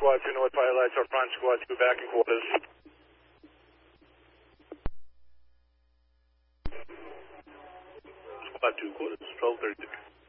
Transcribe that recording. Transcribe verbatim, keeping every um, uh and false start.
Squad two North Firelights, our Prime Squad two back in quarters. Squad two quarters, twelve thirty-six.